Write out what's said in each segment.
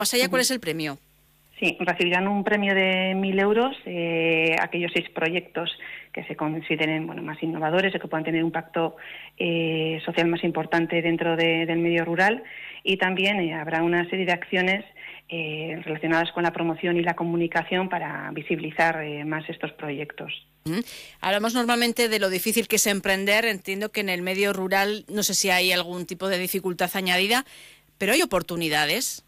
¿Pasa ya cuál es el premio? Sí, recibirán un premio de 1.000 euros aquellos 6 proyectos que se consideren más innovadores o que puedan tener un impacto social más importante dentro del medio rural, y también habrá una serie de acciones relacionadas con la promoción y la comunicación para visibilizar más estos proyectos. Hablamos normalmente de lo difícil que es emprender. Entiendo que en el medio rural no sé si hay algún tipo de dificultad añadida, pero hay oportunidades.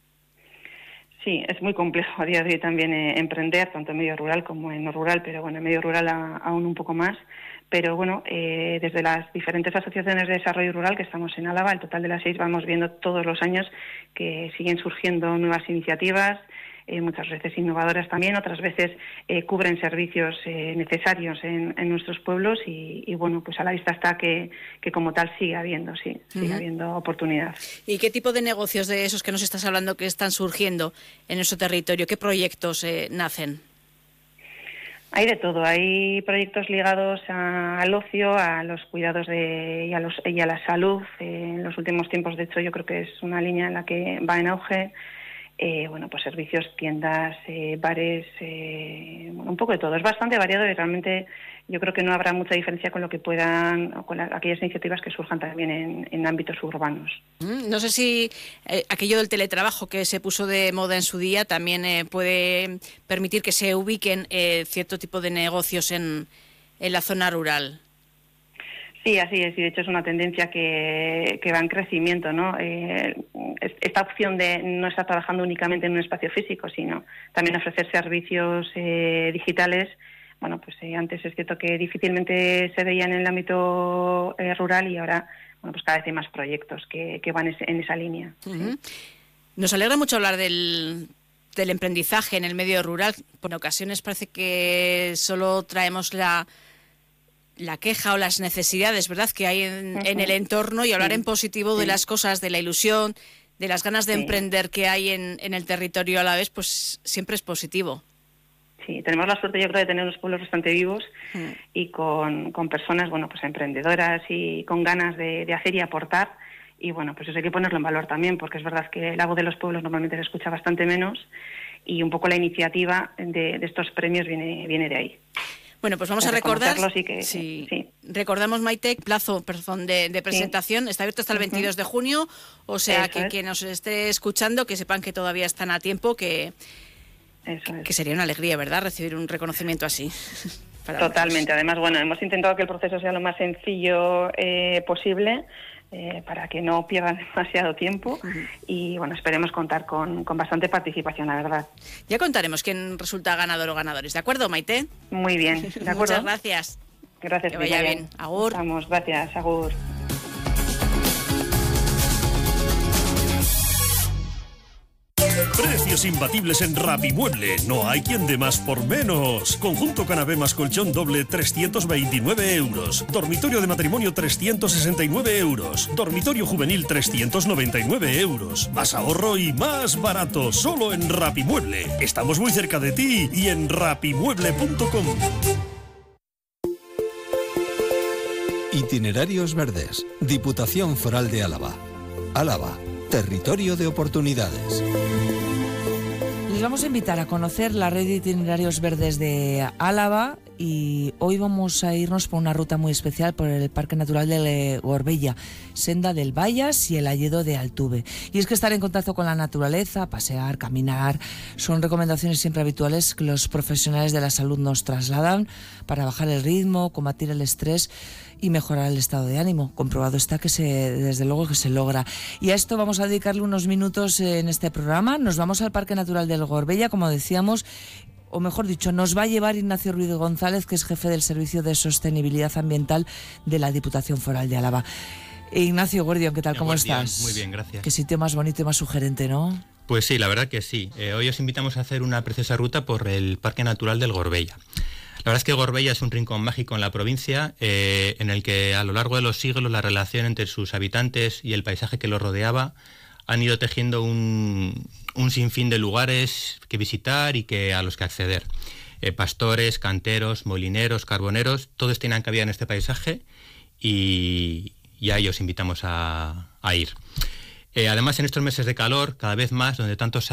Sí, es muy complejo a día de hoy también emprender, tanto en medio rural como en no rural, pero en medio rural aún un poco más. Pero desde las diferentes asociaciones de desarrollo rural que estamos en Álava, el total de las 6, vamos viendo todos los años que siguen surgiendo nuevas iniciativas, muchas veces innovadoras también, otras veces cubren servicios necesarios en nuestros pueblos y pues a la vista está que como tal sigue habiendo oportunidad. ¿Y qué tipo de negocios de esos que nos estás hablando que están surgiendo en nuestro territorio? ¿Qué proyectos nacen? Hay de todo, hay proyectos ligados al ocio, a los cuidados y a la salud. En los últimos tiempos, de hecho, yo creo que es una línea en la que va en auge. Pues servicios, tiendas, bares, un poco de todo. Es bastante variado y realmente yo creo que no habrá mucha diferencia con lo que con aquellas iniciativas que surjan también en ámbitos urbanos. No sé si aquello del teletrabajo que se puso de moda en su día también puede permitir que se ubiquen cierto tipo de negocios en la zona rural. Sí, así es, y de hecho es una tendencia que va en crecimiento, ¿no? Esta opción de no estar trabajando únicamente en un espacio físico, sino también ofrecer servicios digitales. Antes es cierto que difícilmente se veían en el ámbito rural y ahora, cada vez hay más proyectos que van en esa línea. Uh-huh. Sí. Nos alegra mucho hablar del emprendizaje en el medio rural. Por ocasiones parece que solo traemos la queja o las necesidades, ¿verdad?, que hay en el entorno, y hablar en positivo de las cosas, de la ilusión, de las ganas de emprender que hay en el territorio a la vez, pues siempre es positivo. Sí, tenemos la suerte, yo creo, de tener unos pueblos bastante vivos y con personas, emprendedoras y con ganas de hacer y aportar. Y pues eso hay que ponerlo en valor también, porque es verdad que la voz de los pueblos normalmente se escucha bastante menos y un poco la iniciativa de estos premios viene de ahí. Bueno, pues vamos a recordar. Sí. Recordamos, Maite, plazo de presentación. Está abierto hasta el 22 de junio. O sea, que quien nos esté escuchando, que sepan que todavía están a tiempo, que sería una alegría, ¿verdad?, recibir un reconocimiento así. Totalmente. Además, hemos intentado que el proceso sea lo más sencillo posible, para que no pierdan demasiado tiempo y esperemos contar con bastante participación, la verdad. Ya contaremos quién resulta ganador o ganadores, ¿de acuerdo, Maite? Muy bien, de acuerdo. Muchas gracias. Gracias. Que vaya bien. Agur. Vamos, gracias, agur. Precios imbatibles en Rapimueble. No hay quien dé más por menos. Conjunto canapé más colchón doble, 329 euros. Dormitorio de matrimonio, 369 euros. Dormitorio juvenil, 399 euros. Más ahorro y más barato. Solo en Rapimueble. Estamos muy cerca de ti y en rapimueble.com. Itinerarios Verdes. Diputación Foral de Álava. Álava. Territorio de oportunidades. Les vamos a invitar a conocer la red de itinerarios verdes de Álava y hoy vamos a irnos por una ruta muy especial por el Parque Natural de Gorbella, Senda del Bayas y el Alledo de Altuve. Y es que estar en contacto con la naturaleza, pasear, caminar, son recomendaciones siempre habituales que los profesionales de la salud nos trasladan para bajar el ritmo, combatir el estrés y mejorar el estado de ánimo. Comprobado está que desde luego que se logra. Y a esto vamos a dedicarle unos minutos en este programa. Nos vamos al Parque Natural del Gorbella, como decíamos, o mejor dicho, nos va a llevar Ignacio Ruiz González, que es jefe del Servicio de Sostenibilidad Ambiental de la Diputación Foral de Álava. Ignacio Gordión, ¿qué tal? ¿Cómo estás? Muy bien, gracias. Qué sitio más bonito y más sugerente, ¿no? Pues sí, la verdad que sí. Hoy os invitamos a hacer una preciosa ruta por el Parque Natural del Gorbella. La verdad es que Gorbella es un rincón mágico en la provincia, en el que a lo largo de los siglos la relación entre sus habitantes y el paisaje que los rodeaba han ido tejiendo un sinfín de lugares que visitar y a los que acceder. Pastores, canteros, molineros, carboneros, todos tienen cabida en este paisaje y a ellos invitamos a ir. Además, en estos meses de calor, cada vez más, donde tanto